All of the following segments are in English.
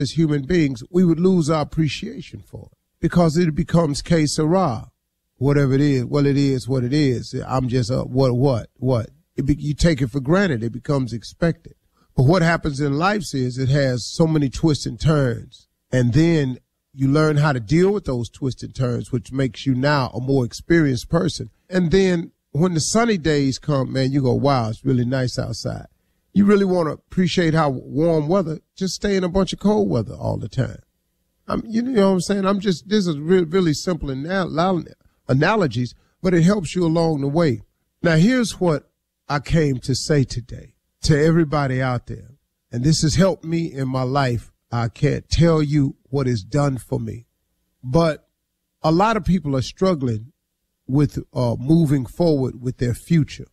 as human beings, we would lose our appreciation for it because it becomes que sera. Whatever it is, well, it is what it is. I'm just, what? You take it for granted. It becomes expected. But what happens in life is it has so many twists and turns. And then you learn how to deal with those twists and turns, which makes you now a more experienced person. And then when the sunny days come, man, you go, wow, it's really nice outside. You really want to appreciate how warm weather, just stay in a bunch of cold weather all the time. You know what I'm saying? This is really simple analogies, but it helps you along the way. Now, here's what I came to say today to everybody out there, and this has helped me in my life. I can't tell you what it's done for me, but a lot of people are struggling with moving forward with their future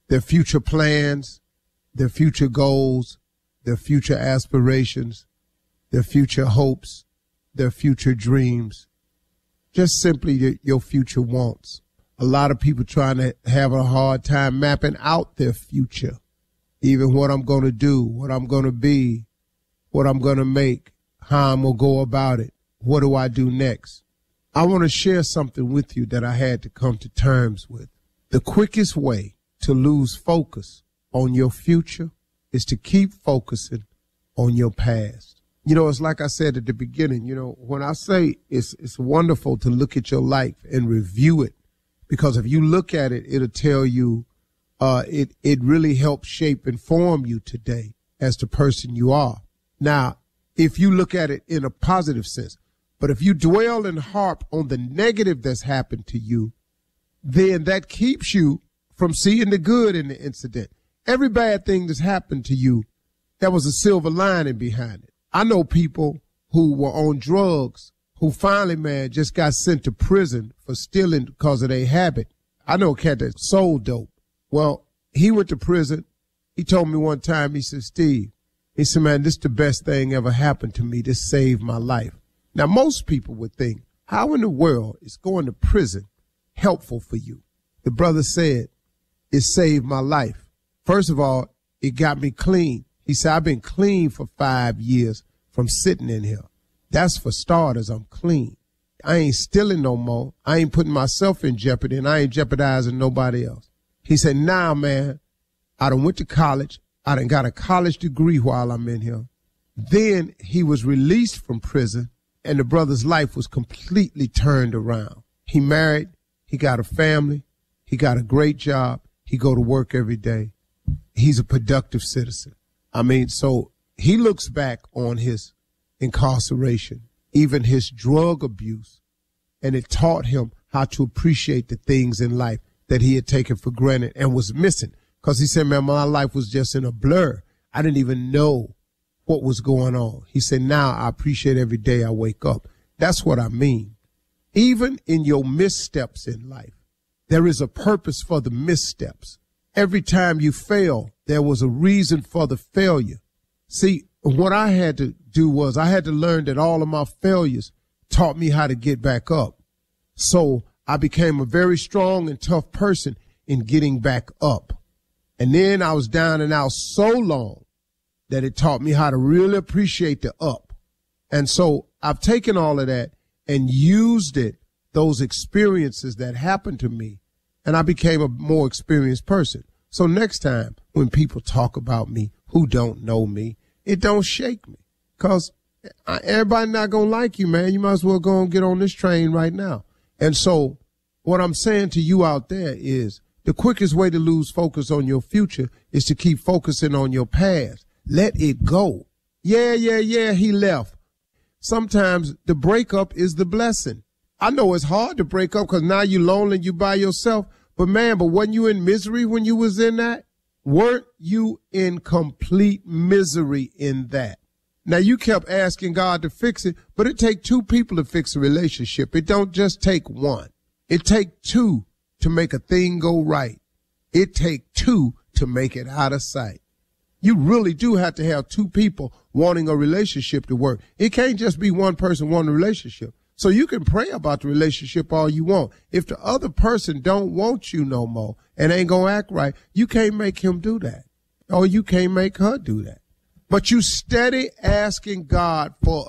plans, their future goals, their future aspirations, their future hopes, their future dreams, just simply your future wants. A lot of people trying to have a hard time mapping out their future, even what I'm going to do, what I'm going to be, what I'm going to make, how I'm going to go about it, what do I do next. I want to share something with you that I had to come to terms with. The quickest way to lose focus on your future is to keep focusing on your past. You know, it's like I said at the beginning, you know, when I say it's wonderful to look at your life and review it, because if you look at it, it'll tell you, it really helps shape and form you today as the person you are. Now, if you look at it in a positive sense, but if you dwell and harp on the negative that's happened to you, then that keeps you from seeing the good in the incident. Every bad thing that's happened to you, there was a silver lining behind it. I know people who were on drugs who finally, man, just got sent to prison for stealing because of their habit. I know a cat that sold dope. Well, he went to prison. He told me one time, he said, Steve, he said, man, this is the best thing ever happened to me. This saved my life. Now, most people would think, how in the world is going to prison helpful for you? The brother said, it saved my life. First of all, it got me clean. He said, I've been clean for 5 years from sitting in here. That's for starters. I'm clean. I ain't stealing no more. I ain't putting myself in jeopardy, and I ain't jeopardizing nobody else. He said, now, man, I done went to college. I done got a college degree while I'm in here. Then he was released from prison, and the brother's life was completely turned around. He married. He got a family. He got a great job. He go to work every day. He's a productive citizen. I mean, so he looks back on his incarceration, even his drug abuse, and it taught him how to appreciate the things in life that he had taken for granted and was missing. Because he said, man, my life was just in a blur. I didn't even know what was going on. He said, now I appreciate every day I wake up. That's what I mean. Even in your missteps in life, there is a purpose for the missteps. Every time you fail, there was a reason for the failure. See, what I had to do was I had to learn that all of my failures taught me how to get back up. So I became a very strong and tough person in getting back up. And then I was down and out so long that it taught me how to really appreciate the up. And so I've taken all of that and used it, those experiences that happened to me, and I became a more experienced person. So next time when people talk about me who don't know me, it don't shake me, because everybody not going to like you, man. You might as well go and get on this train right now. And so what I'm saying to you out there is the quickest way to lose focus on your future is to keep focusing on your past. Let it go. Yeah, he left. Sometimes the breakup is the blessing. I know it's hard to break up because now you're lonely, you by yourself. But man, wasn't you in misery when you was in that? Weren't you in complete misery in that? Now, you kept asking God to fix it, but it take two people to fix a relationship. It don't just take one. It take two to make a thing go right. It take two to make it out of sight. You really do have to have two people wanting a relationship to work. It can't just be one person wanting a relationship. So you can pray about the relationship all you want. If the other person don't want you no more and ain't gonna act right, you can't make him do that. Or you can't make her do that. But you steady asking God for